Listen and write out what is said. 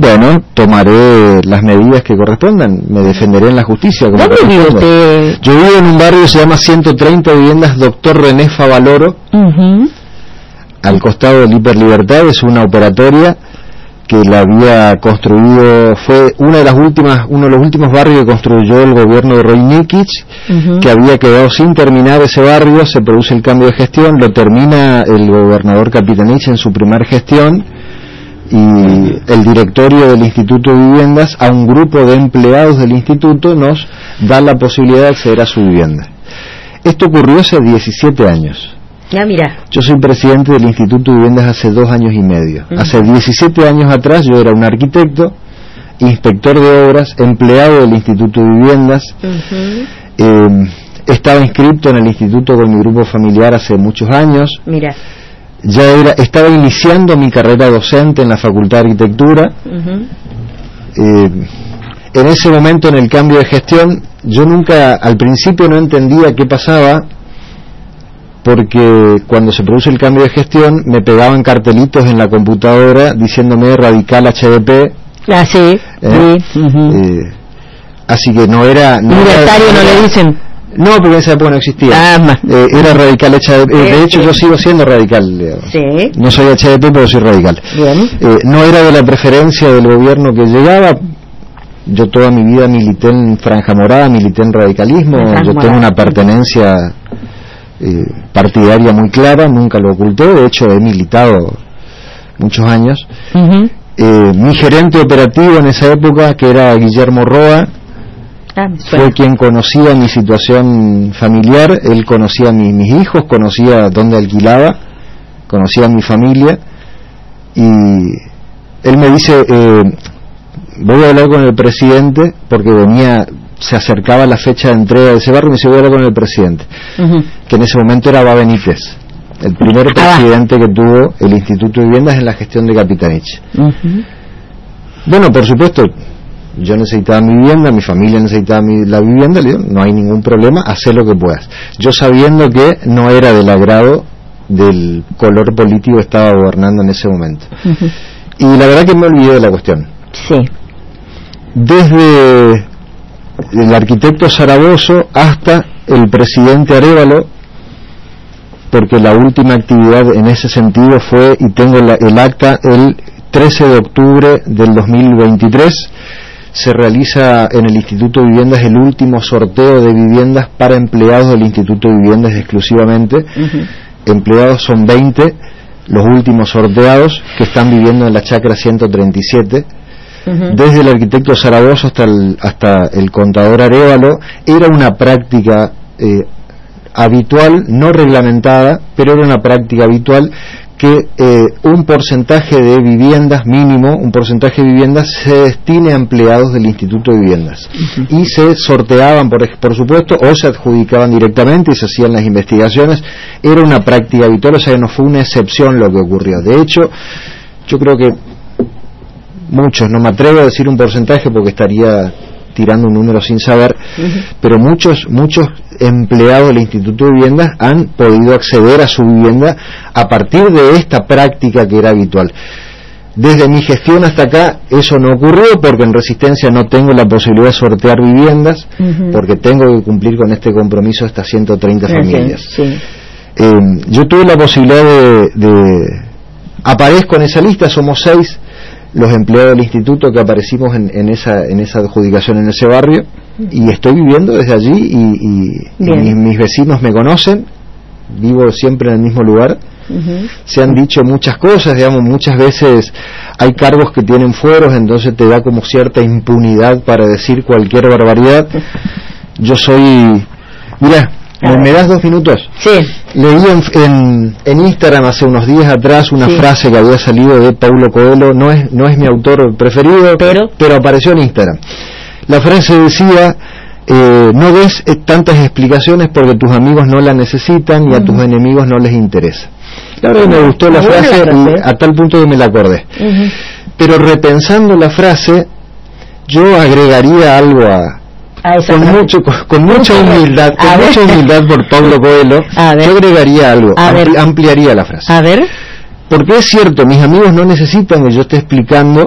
bueno, tomaré las medidas que correspondan, me defenderé en la justicia. ¿Dónde vive usted? Yo vivo en un barrio que se llama 130 Viviendas Doctor René Favaloro, al costado del Hiper Libertad. Es una operatoria que la había construido, fue uno de los últimos barrios que construyó el gobierno de Roy Nikic, que había quedado sin terminar ese barrio. Se produce el cambio de gestión, lo termina el gobernador Capitanich en su primera gestión, y el directorio del Instituto de Viviendas, a un grupo de empleados del instituto, nos da la posibilidad de acceder a su vivienda. Esto ocurrió hace 17 años. Ya, mira. Yo soy presidente del Instituto de Viviendas hace 2 años y medio. Hace 17 años atrás yo era un arquitecto, inspector de obras, empleado del Instituto de Viviendas. Estaba inscrito en el instituto con mi grupo familiar hace muchos años. Mira. Estaba iniciando mi carrera docente en la Facultad de Arquitectura. En ese momento, en el cambio de gestión, yo nunca, al principio no entendía qué pasaba, porque cuando se produce el cambio de gestión me pegaban cartelitos en la computadora diciéndome radical HDP. Ah, sí. Así que no era... ¿Libertario no le dicen? No, porque en esa época no existía. Era radical HDP. De hecho, yo sigo siendo radical. Sí. No soy HDP, pero soy radical. Bien. No era de la preferencia del gobierno que llegaba. Yo toda mi vida milité en Franja Morada, milité en radicalismo. Yo tengo una pertenencia partidaria muy clara, nunca lo oculté. De hecho, he militado muchos años. Mi gerente operativo en esa época, que era Guillermo Roa, fue quien conocía mi situación familiar. Él conocía a mis hijos, conocía dónde alquilaba, conocía a mi familia, y él me dice, voy a hablar con el presidente, porque se acercaba la fecha de entrega de ese barrio, y me dice, voy a hablar con el presidente, que en ese momento era Baba Benítez, el primer presidente que tuvo el Instituto de Viviendas en la gestión de Capitanich. Bueno, por supuesto, yo necesitaba mi vivienda, mi familia necesitaba la vivienda. Le digo, no hay ningún problema, haz lo que puedas. Yo sabiendo que no era del agrado del color político que estaba gobernando en ese momento. Y la verdad que me olvidé de la cuestión. Sí. Desde el arquitecto Zaragoza hasta el presidente Arévalo, porque la última actividad en ese sentido fue, y tengo el acta, el 13 de octubre del 2023, se realiza en el Instituto de Viviendas el último sorteo de viviendas para empleados del Instituto de Viviendas exclusivamente. Empleados son 20, los últimos sorteados, que están viviendo en la chacra 137. Desde el arquitecto Zaragoza hasta el contador Arévalo. Era una práctica habitual, no reglamentada, pero era una práctica habitual que un porcentaje de viviendas mínimo, un porcentaje de viviendas se destine a empleados del Instituto de Viviendas, y se sorteaban por supuesto, o se adjudicaban directamente y se hacían las investigaciones. Era una práctica habitual, o sea, no fue una excepción lo que ocurrió. De hecho, yo creo que muchos, no me atrevo a decir un porcentaje porque estaría tirando un número sin saber, pero muchos empleados del Instituto de Viviendas han podido acceder a su vivienda a partir de esta práctica que era habitual. Desde mi gestión hasta acá eso no ocurrió, porque en Resistencia no tengo la posibilidad de sortear viviendas, porque tengo que cumplir con este compromiso de estas 130 familias. Yo tuve la posibilidad aparezco en esa lista, somos 6 los empleados del instituto que aparecimos en esa adjudicación en ese barrio, y estoy viviendo desde allí, y mis vecinos me conocen, vivo siempre en el mismo lugar. Se han dicho muchas cosas, digamos, muchas veces hay cargos que tienen fueros, entonces te da como cierta impunidad para decir cualquier barbaridad. Yo soy... Mira, ¿me das 2 minutos? Sí. Leí en Instagram hace unos días atrás una frase que había salido de Paulo Coelho. No es mi autor preferido, pero apareció en Instagram. La frase decía, no des tantas explicaciones porque tus amigos no la necesitan y a tus enemigos no les interesa. La verdad me gustó la frase, a tal punto que me la acordé. Pero repensando la frase, yo agregaría algo con mucha humildad por Paulo Coelho. Yo agregaría algo, ampliaría la frase. A ver. Porque es cierto, mis amigos no necesitan que yo esté explicando